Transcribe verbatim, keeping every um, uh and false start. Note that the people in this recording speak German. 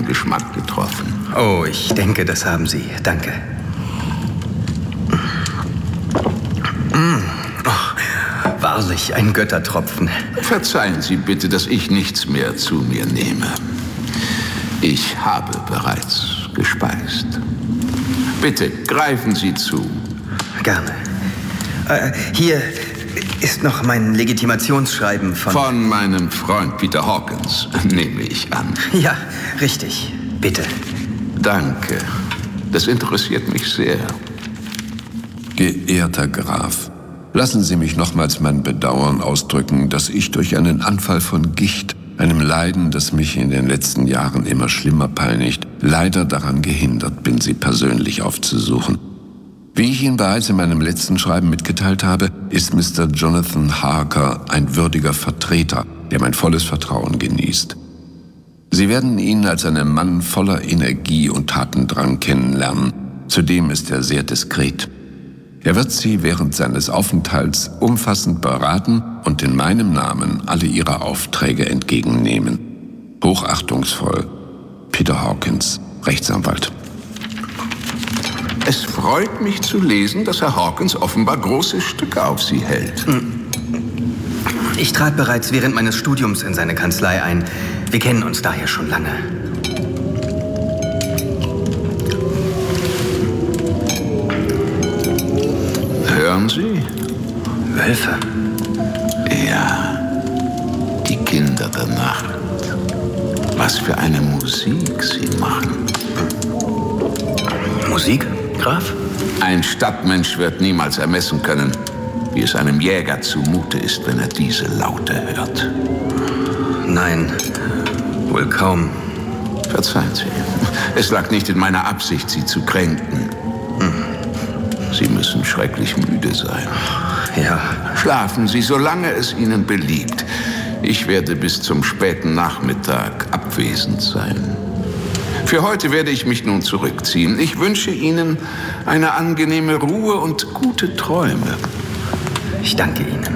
meinen Geschmack getroffen. Oh, ich denke, das haben Sie. Danke. Mm. Oh, wahrlich ein Göttertropfen. Verzeihen Sie bitte, dass ich nichts mehr zu mir nehme. Ich habe bereits gespeist. Bitte, greifen Sie zu. Gerne. Äh, hier ist noch mein Legitimationsschreiben von... Von meinem Freund Peter Hawkins, nehme ich an. Ja, richtig. Bitte. Danke. Das interessiert mich sehr. Geehrter Graf, lassen Sie mich nochmals mein Bedauern ausdrücken, dass ich durch einen Anfall von Gicht, einem Leiden, das mich in den letzten Jahren immer schlimmer peinigt, leider daran gehindert bin, Sie persönlich aufzusuchen. Wie ich Ihnen bereits in meinem letzten Schreiben mitgeteilt habe, ist Mister Jonathan Harker ein würdiger Vertreter, der mein volles Vertrauen genießt. Sie werden ihn als einen Mann voller Energie und Tatendrang kennenlernen. Zudem ist er sehr diskret. Er wird Sie während seines Aufenthalts umfassend beraten und in meinem Namen alle Ihre Aufträge entgegennehmen. Hochachtungsvoll, Peter Hawkins, Rechtsanwalt. Es freut mich zu lesen, dass Herr Hawkins offenbar große Stücke auf Sie hält. Ich trat bereits während meines Studiums in seine Kanzlei ein. Wir kennen uns daher schon lange. Hören Sie? Wölfe? Ja, die Kinder der Nacht. Was für eine Musik sie machen. Musik, Graf? Ein Stadtmensch wird niemals ermessen können, wie es einem Jäger zumute ist, wenn er diese Laute hört. Nein, wohl kaum. Verzeihen Sie. Es lag nicht in meiner Absicht, Sie zu kränken. Sie müssen schrecklich müde sein. Ja. Schlafen Sie, solange es Ihnen beliebt. Ich werde bis zum späten Nachmittag abwesend sein. Für heute werde ich mich nun zurückziehen. Ich wünsche Ihnen eine angenehme Ruhe und gute Träume. Ich danke Ihnen.